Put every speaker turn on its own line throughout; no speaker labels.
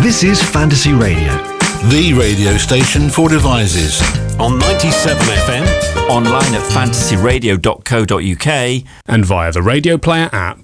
This is Fantasy Radio,
the radio station for devices.
On 97 FM, online at fantasyradio.co.uk
and via the Radio Player app.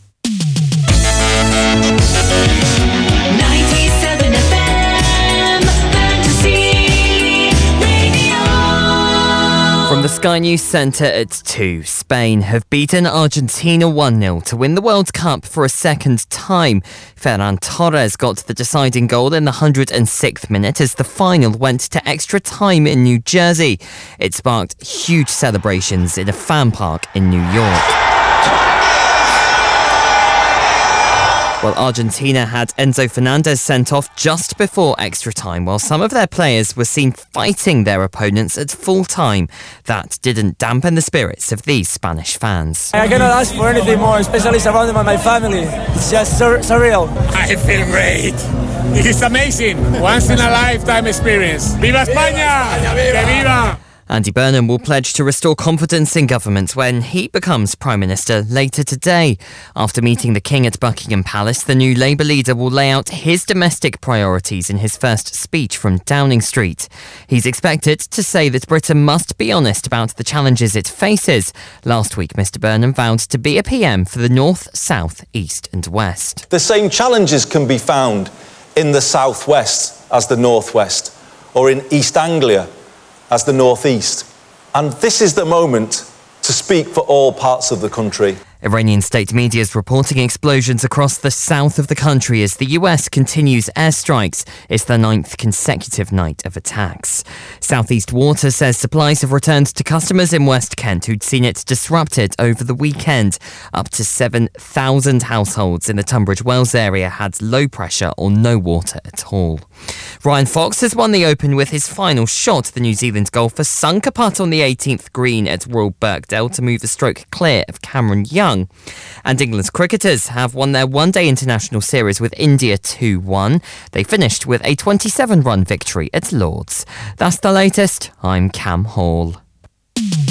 97 FM, Fantasy Radio.
From the Sky News Centre at 2, Spain have beaten Argentina 1-0 to win the World Cup for a second time. Ferran Torres got the deciding goal in the 106th minute as the final went to extra time in New Jersey. It sparked huge celebrations in a fan park in New York. Well, Argentina had Enzo Fernandez sent off just before extra time, while some of their players were seen fighting their opponents at full time. That didn't dampen the spirits of these Spanish fans.
I cannot ask for anything more, especially surrounded by my family. It's just surreal.
I feel great. It is amazing. Once in a lifetime experience. ¡Viva España! ¡Que viva!
Andy Burnham will pledge to restore confidence in government when he becomes Prime Minister later today. After meeting the King at Buckingham Palace, the new Labour leader will lay out his domestic priorities in his first speech from Downing Street. He's expected to say that Britain must be honest about the challenges it faces. Last week, Mr Burnham vowed to be a PM for the North, South, East and West.
The same challenges can be found in the South West as the North West, or in East Anglia as the Northeast. And this is the moment to speak for all parts of the country.
Iranian state media is reporting explosions across the south of the country as the US continues airstrikes. It's the 9th consecutive night of attacks. Southeast Water says supplies have returned to customers in West Kent who'd seen it disrupted over the weekend. Up to 7,000 households in the Tunbridge Wells area had low pressure or no water at all. Ryan Fox has won the Open with his final shot. The New Zealand golfer sunk a putt on the 18th green at Royal Birkdale to move a stroke clear of Cameron Young. And England's cricketers have won their one-day international series with India 2-1. They finished with a 27-run victory at Lord's. That's the latest. I'm Cam Hall.